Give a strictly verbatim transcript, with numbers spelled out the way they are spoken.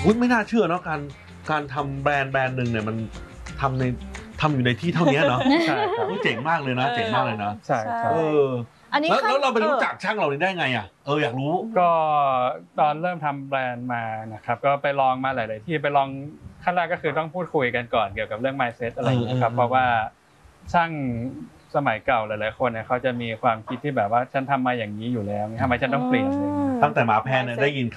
อุ๊ยไม่น่าเชื่อเนาะการการทำแบรนด์แบรนด์หนึ่งเนี่ยมันทำในทำอยู่ในที่เท่านี้เนาะใช่ครับเจ๋งมากเลยนะเจ๋งมากเลยนะใช่ครับเอออันนี้แล้วแล้วเราไปรู้จักช่างเราได้ไงอ่ะเอออยากรู้ก็ตอนเริ่มทำแบรนด์มานะครับก็ไปลองมาหลายๆที่ไปลองขั้นแรกก็คือต้องพูดคุยกันก่อนเกี่ยวกับเรื่อง mindset อะไรอย่างเงี้ยครับเพราะว่าช่างสมัยเก่าหลายๆคนเนี่ยเขาจะมีความคิดที่แบบว่าฉันทำมาอย่างนี้อยู่แล้วทำไมฉันต้องเปลี่ยนเลยตั้งแต่หมาแพนได้ยิน